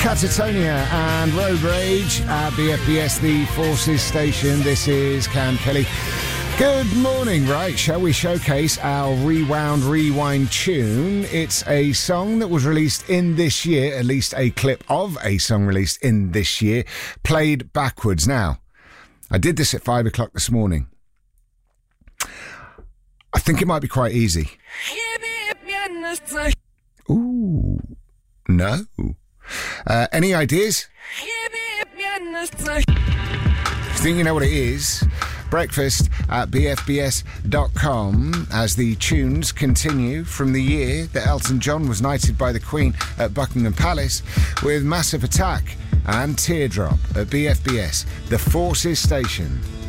Catatonia and Road Rage at BFBS, the Forces station. This is Cam Kelly. Good morning. Right, shall we showcase our rewind tune? It's a song that was released in this year, at least a clip of a song released in this year, played backwards. Now, I did this at 5 o'clock this morning. I think it might be quite easy. Ooh, no. Any ideas? Think you know what it is? Breakfast at bfbs.com as the tunes continue from the year that Elton John was knighted by the Queen at Buckingham Palace with Massive Attack and Teardrop at BFBS, the Forces station.